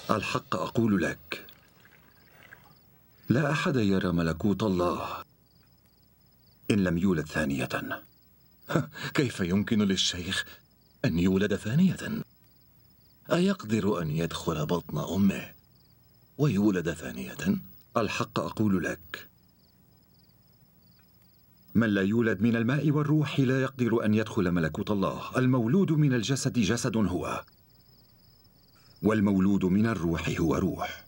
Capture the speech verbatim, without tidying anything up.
الحق أقول لك، لا أحد يرى ملكوت الله إن لم يولد ثانية. كيف يمكن للشيخ أن يولد ثانية؟ أيقدر أن يدخل بطن أمه ويولد ثانية؟ الحق أقول لك، من لا يولد من الماء والروح لا يقدر أن يدخل ملكوت الله. المولود من الجسد جسد هو، والمولود من الروح هو روح.